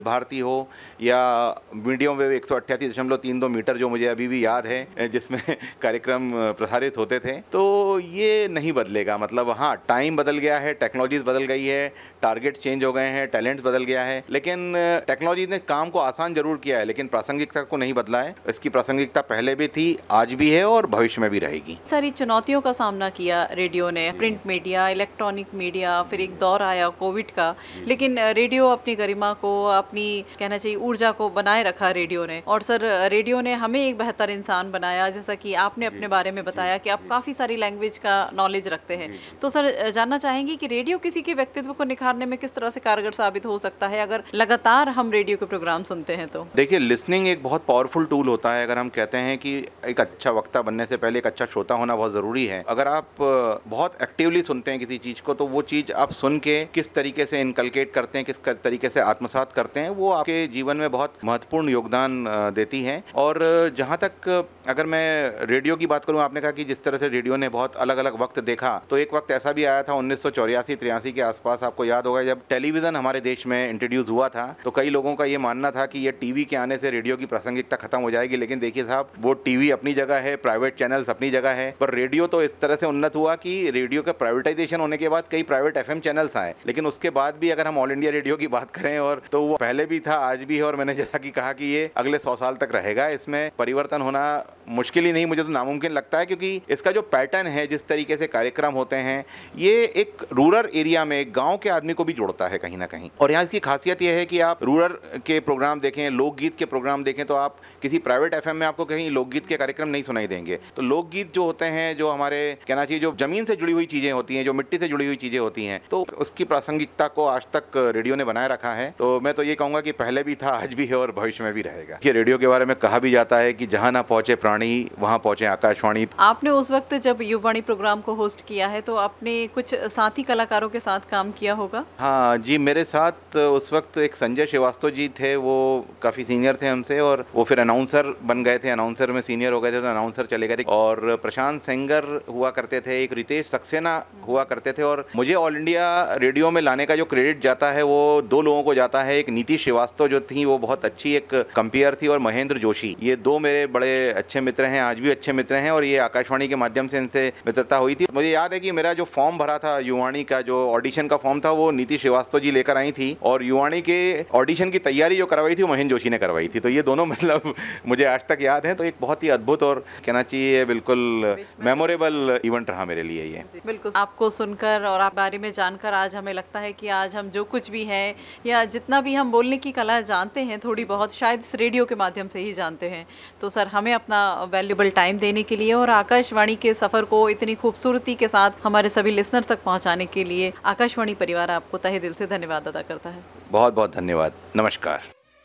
भारती हो या medium wave 188.32 metre जो मुझे अभी भी याद है जिसमें कार्यक्रम प्रसारित होते थे, तो ये नहीं बदलेगा। मतलब हाँ, टाइम बदल गया है, टेक्नोलॉजीज बदल गई है, टारगेट्स चेंज हो गए हैं, टैलेंट्स बदल गया है, लेकिन टेक्नोलॉजी ने काम को आसान जरूर किया है, लेकिन प्रासंगिकता को नहीं बदला है। इसकी प्रासंगिकता पहले भी थी, आज भी है और भविष्य में भी रहेगी। सारी चुनौतियों का सामना किया रेडियो ने, प्रिंट मीडिया, इलेक्ट्रॉनिक मीडिया, फिर एक दौर आया कोविड का, लेकिन रेडियो अपनी गरिमा को, अपनी कहना चाहिए ऊर्जा को बनाए रखा रेडियो ने। और सर, रेडियो ने हमें एक बेहतर इंसान बनाया, जैसा कि आपने अपने बारे में बताया कि आप काफ़ी सारी लैंग्वेज का नॉलेज रखते हैं। तो सर, जानना चाहेंगे कि रेडियो किसी के व्यक्तित्व को निखारने में किस तरह से कारगर साबित हो सकता है अगर लगातार हम रेडियो के प्रोग्राम सुनते हैं तो? देखिए, लिसनिंग एक बहुत पावरफुल टूल होता है। अगर हम कहते हैं कि एक अच्छा वक्ता बनने से पहले एक अच्छा श्रोता होना बहुत ज़रूरी है। अगर आप बहुत एक्टिवली सुनते हैं किसी चीज़ को, तो वो चीज़ आप सुन के किस तरीके से इनकलकेट करते हैं, किस तरीके से आत्मसात करते हैं, वो आपके जीवन में बहुत महत्वपूर्ण योगदान देती है। और जहाँ तक अगर मैं रेडियो की बात करूँ, आपने कहा कि जिस तरह से रेडियो ने बहुत अलग अलग वक्त देखा, तो एक वक्त ऐसा भी आया था 1984-83 के आसपास, आपको याद होगा, जब टेलीविज़न हमारे देश में इंट्रोड्यूस हुआ था, तो कई लोगों का ये मानना था कि ये टीवी के आने से रेडियो की प्रासंगिकता खत्म हो जाएगी। लेकिन देखिए साहब, वो टीवी अपनी जगह है, प्राइवेट चैनल्स अपनी जगह है, पर रेडियो तो इस तरह से उन्नत हुआ कि रेडियो का प्राइवेटाइजेशन होने के बाद कई प्राइवेट एफएम चैनल्स आए। लेकिन उसके बाद भी अगर हम ऑल इंडिया रेडियो की बात करें, और तो वो पहले भी था, आज भी है, और मैंने जैसा कि कहा कि ये अगले 100 साल तक रहेगा। इसमें परिवर्तन होना मुश्किल ही नहीं, मुझे तो नामुमकिन लगता है, क्योंकि इसका जो पैटर्न है, जिस तरीके से कार्यक्रम होते हैं, ये एक रूरल एरिया में, एक गांव के आदमी को भी जोड़ता है कहीं ना कहीं। और यहाँ इसकी खासियत यह है कि आप रूरल के प्रोग्राम देखें, लोकगीत के प्रोग्राम देखें, तो आप किसी प्राइवेट एफएम में आपको कहीं लोकगीत के कार्यक्रम नहीं सुनाई देंगे। तो लोकगीत जो होते हैं, जो हमारे कहना चाहिए जो जमीन से जुड़ी हुई चीज़ें होती हैं, जो मिट्टी से जुड़ी हुई चीज़ें होती हैं, तो उसकी प्रासंगिकता को आज तक रेडियो ने बनाए रखा है। तो मैं तो ये कहूँगा कि पहले भी था, आज भी है और भविष्य में भी रहेगा। कि रेडियो के बारे में कहा भी जाता है कि जहाँ ना पहुँचे प्राणी, वहाँ पहुँचे आकाशवाणी। आपने उस वक्त जब युवाणी प्रोग्राम को होस्ट किया है, तो आपने कुछ साथी कलाकारों के साथ काम किया होगा? हाँ जी, मेरे साथ उस वक्त एक संजय श्रीवास्तव जी थे, वो काफ़ी सीनियर थे हमसे, और वो फिर अनाउंसर बन गए थे, अनाउंसर में सीनियर हो गए थे, तो अनाउंसर चले गए थे। और प्रशांत सेंगर हुआ करते थे, एक रितेश सक्सेना हुआ करते थे। और मुझे ऑल इंडिया रेडियो में लाने का जो क्रेडिट जाता है, वो दो लोगों को जाता है। एक नीति श्रीवास्तव जो थी, वो बहुत अच्छी एक कंपेयर थी, और महेंद्र जोशी, ये दो मेरे बड़े अच्छे मित्र हैं, आज भी अच्छे मित्र हैं, और ये आकाशवाणी के माध्यम से इनसे मित्रता हुई थी। मुझे याद है कि मेरा जो फॉर्म भरा था युवाणी का, जो ऑडिशन का फॉर्म था, वो नीति श्रीवास्तव जी लेकर आई थी, और युवाणी के ऑडिशन की तैयारी जो करवाई थी, वो महेंद्र जोशी ने करवाई थी। तो ये दोनों मतलब मुझे आज तक याद है। तो एक बहुत ही अद्भुत और कहना चाहिए बिल्कुल मेमोरेबल इवेंट रहा मेरे लिए ये। बिल्कुल, आपको सुनकर और आप बारे में जानकर आज हमें लगता है कि आज हम जो कुछ भी हैं, या जितना भी हम बोलने की कला जानते हैं, थोड़ी बहुत शायद इस रेडियो के माध्यम से ही जानते हैं। तो सर, हमें अपना वैल्यूबल टाइम देने के लिए और आकाशवाणी के सफ़र को इतनी खूबसूरती के साथ हमारे सभी लिसनर्स तक पहुंचाने के लिए आकाशवाणी परिवार आपको तहे दिल से धन्यवाद अदा करता है। बहुत बहुत धन्यवाद। नमस्कार।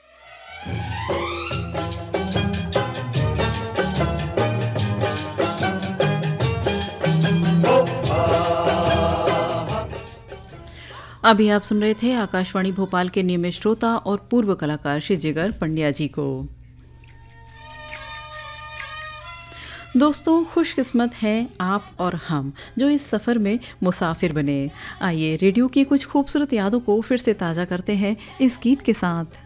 अभी आप सुन रहे थे आकाशवाणी भोपाल के नियमित श्रोता और पूर्व कलाकार श्री जिगर पंड्या जी को। दोस्तों, खुशकिस्मत हैं आप और हम जो इस सफ़र में मुसाफिर बने। आइए रेडियो की कुछ खूबसूरत यादों को फिर से ताज़ा करते हैं इस गीत के साथ।